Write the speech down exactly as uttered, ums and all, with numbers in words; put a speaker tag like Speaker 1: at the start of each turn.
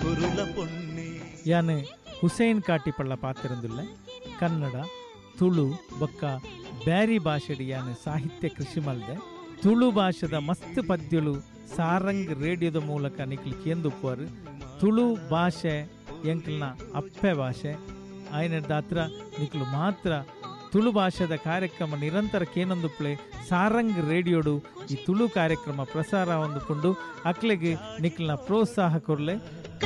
Speaker 1: ಯಾನ್ ಹುಸೇನ್ ಕಾಟಿಪಳ್ಳ ಪಾತಿರಂದುಲ್ಲ ಕನ್ನಡ ತುಳು ಬೊಕ್ಕ ಬ್ಯಾರಿ ಭಾಷೆಡ್ ಯಾನ್ ಸಾಹಿತ್ಯ ಕೃಷಿ ಮಲ್ದೆ ತುಳು ಭಾಷೆದ ಮಸ್ತ್ ಪದ್ಯಗಳು ಸಾರಂಗ್ ರೇಡಿಯೋದ ಮೂಲಕ ನಿಕ್ಲಿ ಕೇಂದುಪ್ಪರು ತುಳು ಭಾಷೆ ಎಂಕ್ಲನ ಅಪ್ಪೆ ಭಾಷೆ ಆಯ್ನದ ಹತ್ರ ನಿಕ್ಲು ಮಾತ್ರ ತುಳು ಭಾಷೆದ ಕಾರ್ಯಕ್ರಮ ನಿರಂತರ ಕೇನೊಂದುಪ್ಲೆ ಸಾರಂಗ್ ರೇಡಿಯೋಡು ಈ ತುಳು ಕಾರ್ಯಕ್ರಮ ಪ್ರಸಾರ ಹೊಂದಿಕೊಂಡು ಅಕ್ಲೆಗೆ ನಿಕ್ಲನ ಪ್ರೋತ್ಸಾಹ ಕೊರ್ಲೆ